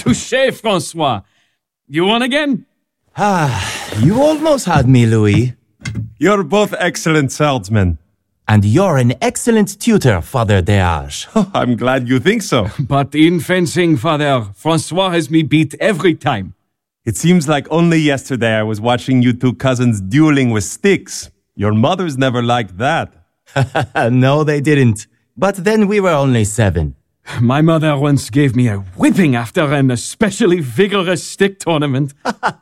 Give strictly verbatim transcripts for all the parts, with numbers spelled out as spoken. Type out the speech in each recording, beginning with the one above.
Touché, Francois. You won again? Ah, you almost had me, Louis. You're both excellent swordsmen. And you're an excellent tutor, Father Deage. I'm glad you think so. But in fencing, Father, Francois has me beat every time. It seems like only yesterday I was watching you two cousins dueling with sticks. Your mothers never liked that. No, they didn't. But then we were only seven. My mother once gave me a whipping after an especially vigorous stick tournament.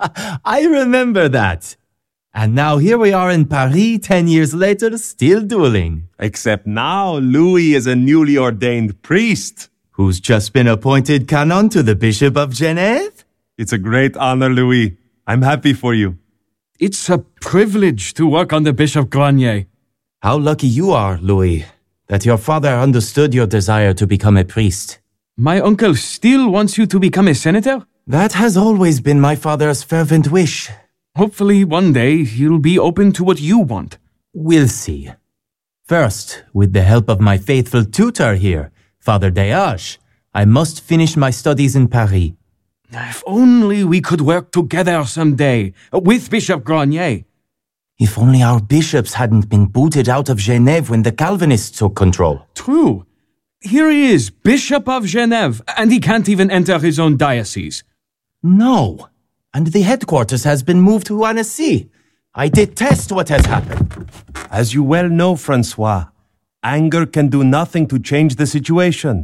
I remember that. And now here we are in Paris, ten years later, still dueling. Except now Louis is a newly ordained priest. Who's just been appointed canon to the Bishop of Genève? It's a great honor, Louis. I'm happy for you. It's a privilege to work under Bishop Granier. How lucky you are, Louis, that your father understood your desire to become a priest. My uncle still wants you to become a senator? That has always been my father's fervent wish. Hopefully one day he'll be open to what you want. We'll see. First, with the help of my faithful tutor here, Father Deage, I must finish my studies in Paris. If only we could work together someday, with Bishop Granier. If only our bishops hadn't been booted out of Genève when the Calvinists took control. True. Here he is, Bishop of Genève, and he can't even enter his own diocese. No. And the headquarters has been moved to Annecy. I detest what has happened. As you well know, Francois, anger can do nothing to change the situation.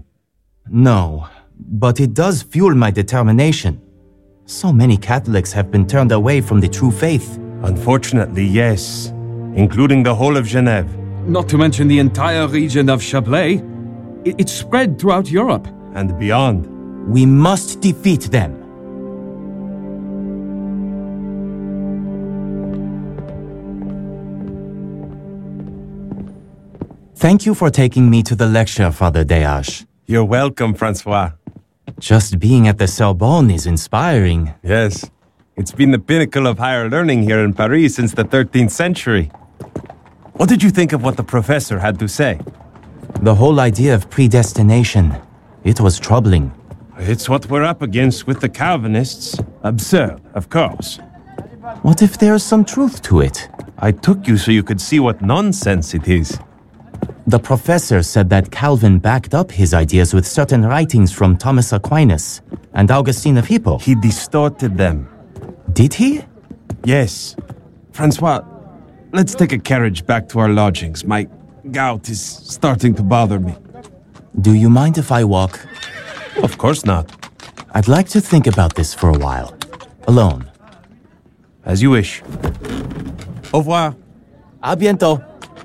No, but it does fuel my determination. So many Catholics have been turned away from the true faith. Unfortunately, yes, including the whole of Genève. Not to mention the entire region of Chablais. It- It's spread throughout Europe. And beyond. We must defeat them. Thank you for taking me to the lecture, Father Deage. You're welcome, Francois. Just being at the Sorbonne is inspiring. Yes, it's been the pinnacle of higher learning here in Paris since the thirteenth century. What did you think of what the professor had to say? The whole idea of predestination, it was troubling. It's what we're up against with the Calvinists. Absurd, of course. What if there's some truth to it? I took you so you could see what nonsense it is. The professor said that Calvin backed up his ideas with certain writings from Thomas Aquinas and Augustine of Hippo. He distorted them. Did he? Yes. Francois, let's take a carriage back to our lodgings. My gout is starting to bother me. Do you mind if I walk? Of course not. I'd like to think about this for a while. Alone. As you wish. Au revoir. A bientôt.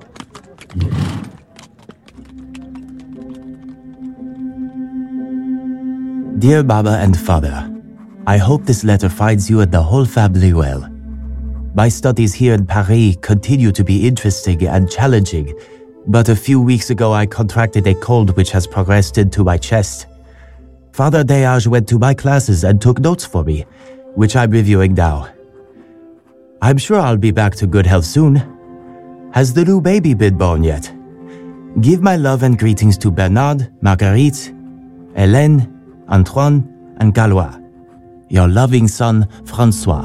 Dear Baba and Father, I hope this letter finds you and the whole family well. My studies here in Paris continue to be interesting and challenging, but a few weeks ago I contracted a cold which has progressed into my chest. Father Deage went to my classes and took notes for me, which I'm reviewing now. I'm sure I'll be back to good health soon. Has the new baby been born yet? Give my love and greetings to Bernard, Marguerite, Hélène, Antoine, and Galois. Your loving son, Francois.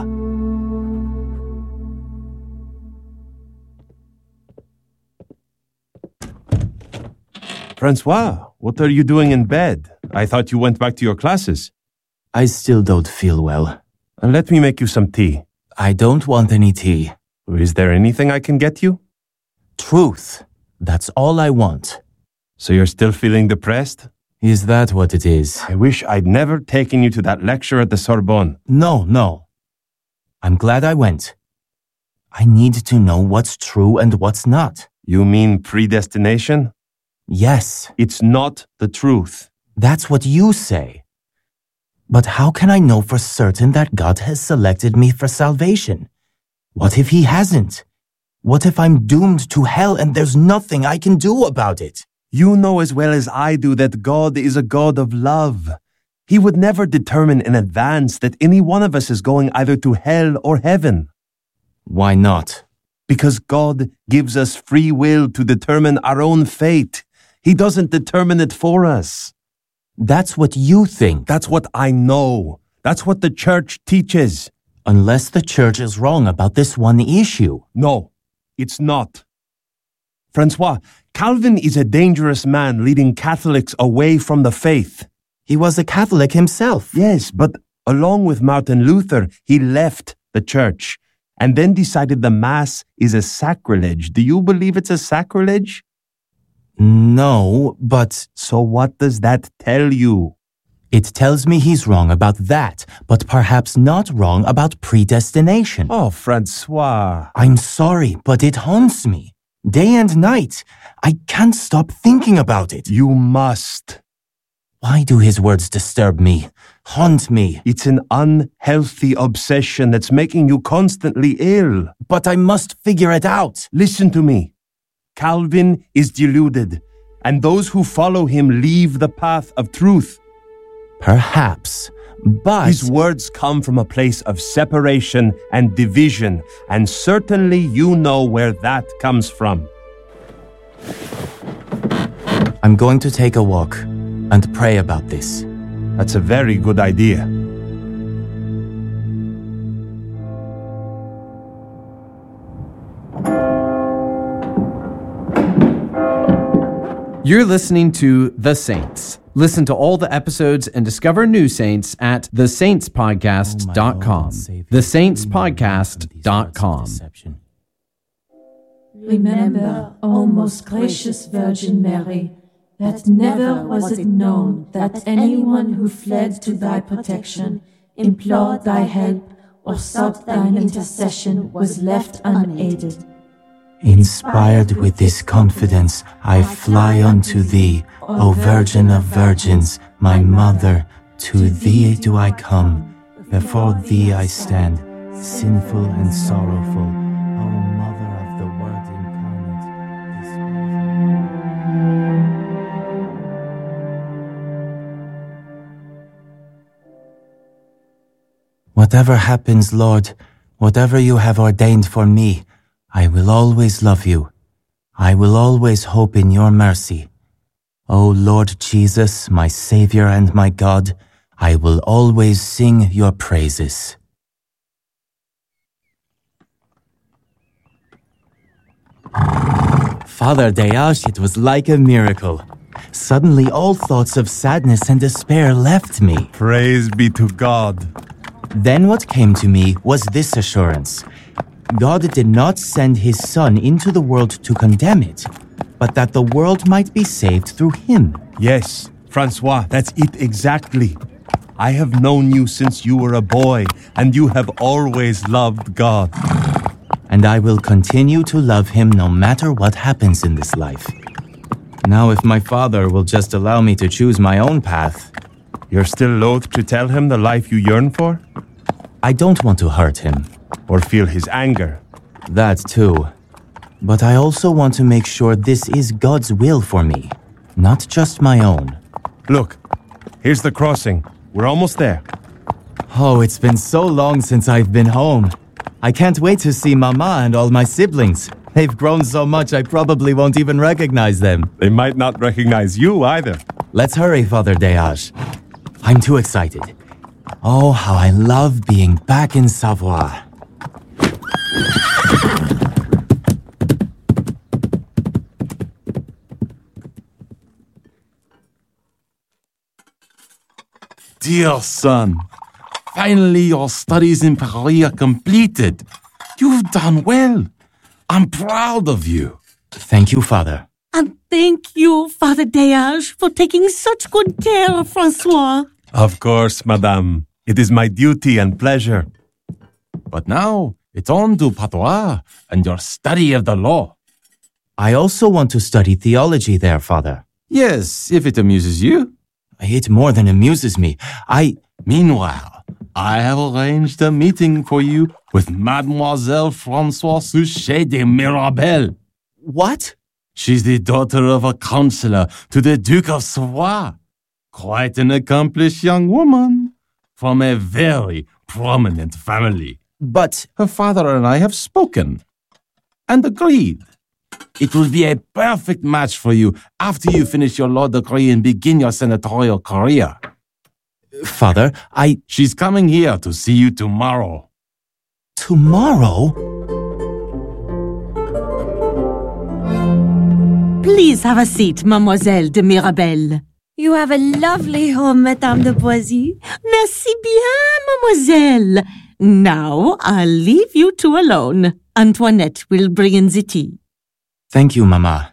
Francois, what are you doing in bed? I thought you went back to your classes. I still don't feel well. Uh, Let me make you some tea. I don't want any tea. Is there anything I can get you? Truth. That's all I want. So you're still feeling depressed? Is that what it is? I wish I'd never taken you to that lecture at the Sorbonne. No, no. I'm glad I went. I need to know what's true and what's not. You mean predestination? Yes, It's not the truth. that's what you say. But how can I know for certain that God has selected me for salvation? What if He hasn't? What if I'm doomed to hell and there's nothing I can do about it? You know as well as I do that God is a God of love. He would never determine in advance that any one of us is going either to hell or heaven. Why not? Because God gives us free will to determine our own fate. He doesn't determine it for us. That's what you think. That's what I know. That's what the church teaches. Unless the church is wrong about this one issue. No, it's not. Francois, Calvin is a dangerous man leading Catholics away from the faith. He was a Catholic himself. Yes, but along with Martin Luther, he left the church and then decided the Mass is a sacrilege. Do you believe it's a sacrilege? No, but... So what does that tell you? It tells me he's wrong about that, but perhaps not wrong about predestination. Oh, Francois. I'm sorry, but it haunts me. Day and night. I can't stop thinking about it. You must. Why do his words disturb me, haunt me? It's an unhealthy obsession that's making you constantly ill. But I must figure it out. Listen to me. Calvin is deluded, and those who follow him leave the path of truth. Perhaps, but... His words come from a place of separation and division, and certainly you know where that comes from. I'm going to take a walk and pray about this. That's a very good idea. You're listening to The Saints. Listen to all the episodes and discover new saints at the saints podcast dot com. the saints podcast dot com. Remember, O most gracious Virgin Mary, that never was it known that anyone who fled to thy protection, implored thy help, or sought thine intercession was left unaided. Inspired with this confidence, I fly unto thee, O Virgin of Virgins, my Mother. To thee do I come, before thee I stand, sinful and sorrowful, O Mother of the Word incarnate. Whatever happens, Lord, whatever you have ordained for me, I will always love you. I will always hope in your mercy. O Lord Jesus, my Savior and my God, I will always sing your praises. Father Deyash, it was like a miracle. Suddenly all thoughts of sadness and despair left me. Praise be to God. Then what came to me was this assurance. God did not send his Son into the world to condemn it, but that the world might be saved through him. Yes, Francois, that's it exactly. I have known you since you were a boy, and you have always loved God. And I will continue to love him no matter what happens in this life. Now, if my father will just allow me to choose my own path... You're still loath to tell him the life you yearn for? I don't want to hurt him. Or feel his anger. That too. But I also want to make sure this is God's will for me, not just my own. Look, here's the crossing. We're almost there. Oh, it's been so long since I've been home. I can't wait to see Mama and all my siblings. They've grown so much I probably won't even recognize them. They might not recognize you either. Let's hurry, Father Deyash. I'm too excited. Oh, how I love being back in Savoie. Dear son, finally your studies in Paris are completed. You've done well. I'm proud of you. Thank you, Father. And thank you, Father Deyash, for taking such good care of Francois. Of course, Madame. It is my duty and pleasure. But now, it's on to Patois and your study of the law. I also want to study theology there, Father. Yes, if it amuses you. It more than amuses me. I... Meanwhile, I have arranged a meeting for you with Mademoiselle Françoise Suchet de Mirabel. What? She's the daughter of a counselor to the Duke of Savoie. Quite an accomplished young woman from a very prominent family. But... Her father and I have spoken and agreed. It will be a perfect match for you after you finish your law degree and begin your senatorial career. Father, I... She's coming here to see you tomorrow. Tomorrow? Please have a seat, Mademoiselle de Mirabel. You have a lovely home, Madame de Boisy. Merci bien, Mademoiselle. Now I'll leave you two alone. Antoinette will bring in the tea. Thank you, Mama.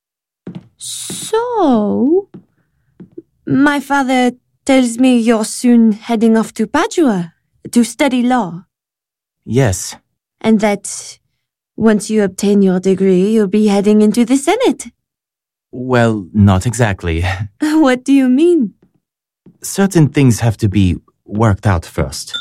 So, my father tells me you're soon heading off to Padua to study law. Yes. And that once you obtain your degree, you'll be heading into the Senate. Well, not exactly. What do you mean? Certain things have to be worked out first.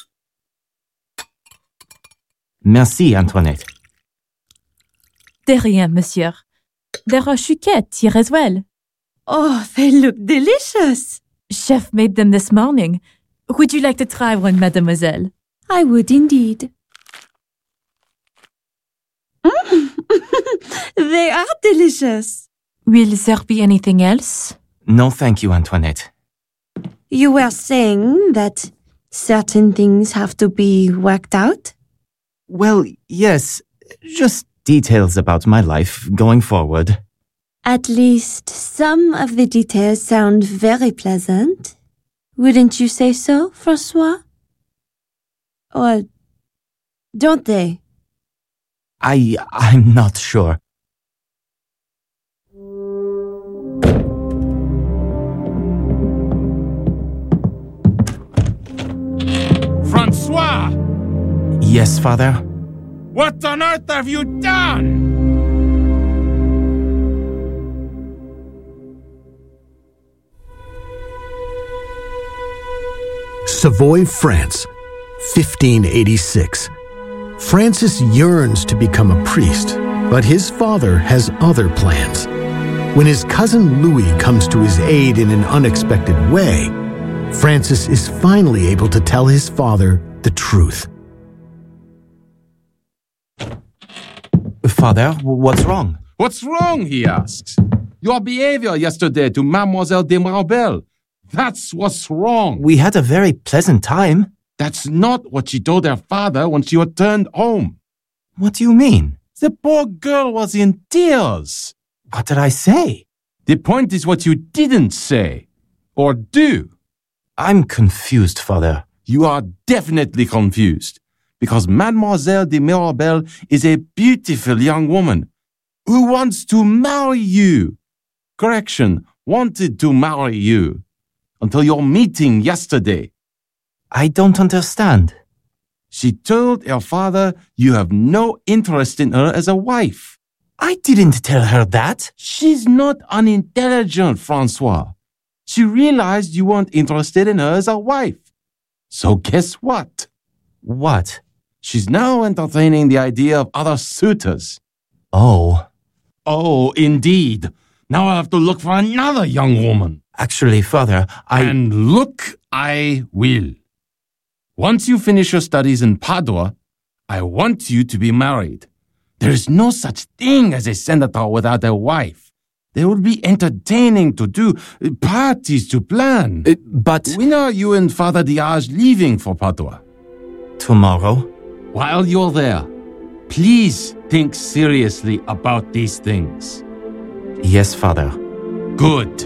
Merci, Antoinette. De rien, monsieur. The rochuquettes here as well. Oh, they look delicious. Chef made them this morning. Would you like to try one, mademoiselle? I would indeed. Mm. They are delicious. Will there be anything else? No, thank you, Antoinette. You were saying that certain things have to be worked out? Well, yes, just details about my life going forward. At least some of the details sound very pleasant. Wouldn't you say so, Francois? Or don't they? I... I'm not sure. Francois! Yes, Father? What on earth have you done? Savoy, France, fifteen eighty-six. Francis yearns to become a priest, but his father has other plans. When his cousin Louis comes to his aid in an unexpected way, Francis is finally able to tell his father the truth. Father, what's wrong? What's wrong, he asks. Your behavior yesterday to Mademoiselle de Mirabel. That's what's wrong. We had a very pleasant time. That's not what she told her father when she returned home. What do you mean? The poor girl was in tears. What did I say? The point is what you didn't say. Or do. I'm confused, Father. You are definitely confused. Because Mademoiselle de Mirabel is a beautiful young woman who wants to marry you. Correction, wanted to marry you. Until your meeting yesterday. I don't understand. She told her father you have no interest in her as a wife. I didn't tell her that. She's not unintelligent, Francois. She realized you weren't interested in her as a wife. So guess what? What? She's now entertaining the idea of other suitors. Oh. Oh, indeed. Now I have to look for another young woman. Actually, Father, I... And look, I will. Once you finish your studies in Padua, I want you to be married. There is no such thing as a senator without a wife. There will be entertaining to do, parties to plan. Uh, but... When are you and Father Diage leaving for Padua? Tomorrow. While you're there, please think seriously about these things. Yes, Father. Good.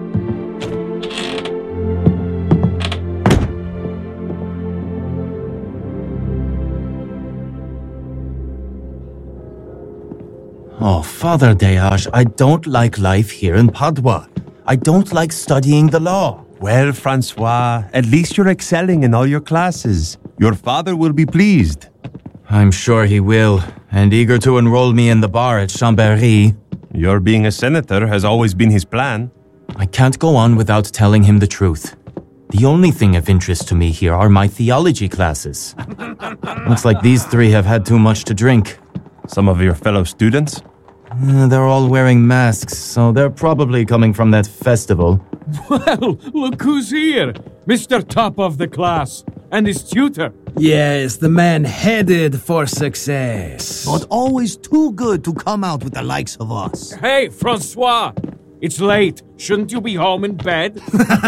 Oh, Father Diage, I don't like life here in Padua. I don't like studying the law. Well, Francois, at least you're excelling in all your classes. Your father will be pleased. I'm sure he will, and eager to enroll me in the bar at Chambéry. Your being a senator has always been his plan. I can't go on without telling him the truth. The only thing of interest to me here are my theology classes. Looks like these three have had too much to drink. Some of your fellow students? Uh, they're all wearing masks, so they're probably coming from that festival. Well, look who's here. Mister Top of the Class. and his tutor. Yes, the man headed for success. But always too good to come out with the likes of us. Hey, Francois! It's late. Shouldn't you be home in bed?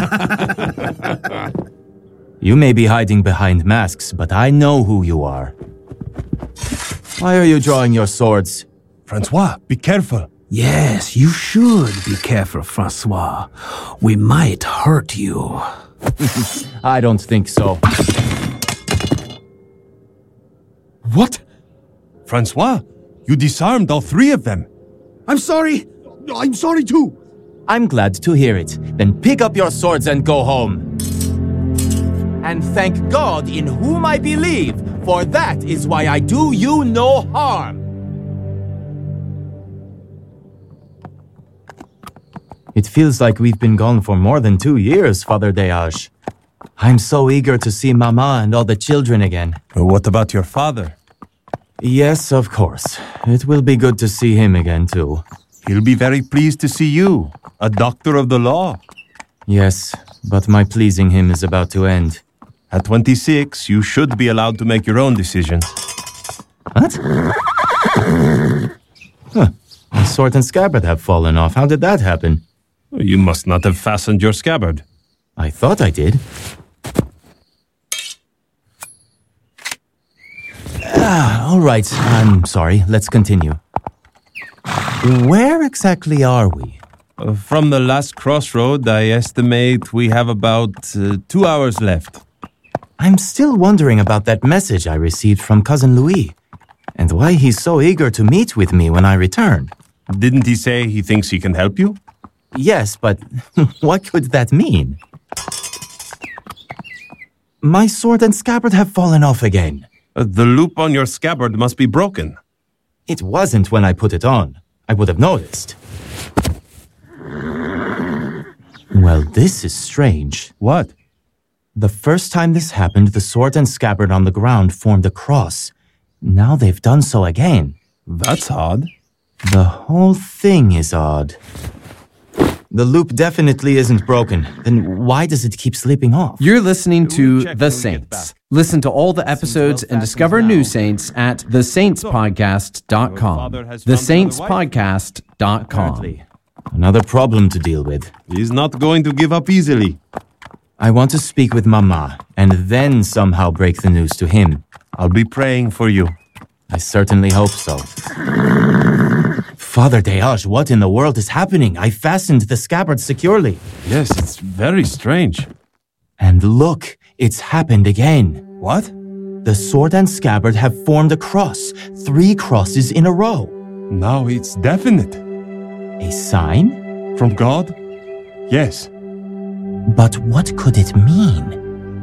You may be hiding behind masks, but I know who you are. Why are you drawing your swords? Francois, be careful. Yes, you should be careful, Francois. We might hurt you. I don't think so. What? Francois, you disarmed all three of them. I'm sorry. I'm sorry too. I'm glad to hear it. Then pick up your swords and go home. And thank God in whom I believe, for that is why I do you no harm. It feels like we've been gone for more than two years, Father Deage. I'm so eager to see Mama and all the children again. What about your father? Yes, of course. It will be good to see him again, too. He'll be very pleased to see you, a doctor of the law. Yes, but my pleasing him is about to end. At twenty-six, you should be allowed to make your own decisions. What? Huh. My sword and scabbard have fallen off. How did that happen? You must not have fastened your scabbard. I thought I did. Ah, all right. I'm sorry. Let's continue. Where exactly are we? Uh, from the last crossroad, I estimate we have about uh, two hours left. I'm still wondering about that message I received from Cousin Louis, and why he's so eager to meet with me when I return. Didn't he say he thinks he can help you? Yes, but what could that mean? My sword and scabbard have fallen off again. Uh, the loop on your scabbard must be broken. It wasn't when I put it on. I would have noticed. Well, this is strange. What? The first time this happened, the sword and scabbard on the ground formed a cross. Now they've done so again. That's odd. The whole thing is odd. The loop definitely isn't broken. Then why does it keep slipping off? You're listening to The Saints. Listen to all the episodes and discover new saints at the saints podcast dot com. the saints podcast dot com. Another problem to deal with. He's not going to give up easily. I want to speak with Mama, and then somehow break the news to him. I'll be praying for you. I certainly hope so. Father Deage, what in the world is happening? I fastened the scabbard securely. Yes, it's very strange. And look, it's happened again. What? The sword and scabbard have formed a cross. Three crosses in a row. Now it's definite. A sign? From God? Yes. But what could it mean?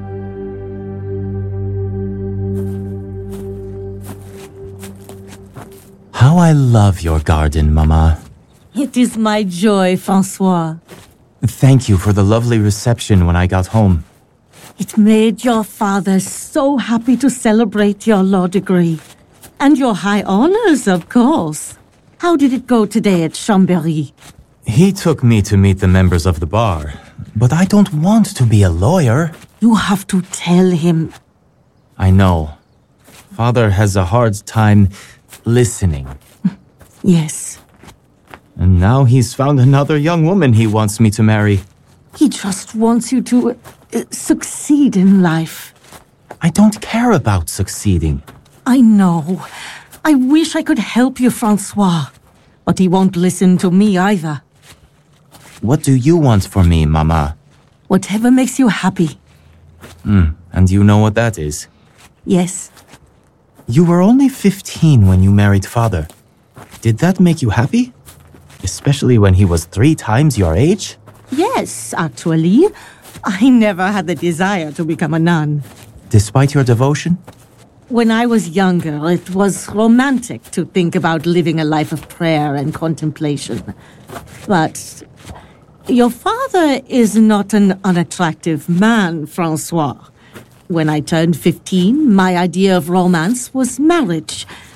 How I love your garden, Mama. It is my joy, Francois. Thank you for the lovely reception when I got home. It made your father so happy to celebrate your law degree. And your high honors, of course. How did it go today at Chambéry? He took me to meet the members of the bar. But I don't want to be a lawyer. You have to tell him. I know. Father has a hard time listening. Yes. And now he's found another young woman he wants me to marry. He just wants you to uh, succeed in life. I don't care about succeeding. I know. I wish I could help you, Francois. But he won't listen to me either. What do you want for me, Mama? Whatever makes you happy. Mm, and you know what that is? Yes. You were only fifteen when you married Father. Did that make you happy? Especially when he was three times your age? Yes, actually. I never had the desire to become a nun. Despite your devotion? When I was younger, it was romantic to think about living a life of prayer and contemplation. But your father is not an unattractive man, Francois. When I turned fifteen, my idea of romance was marriage.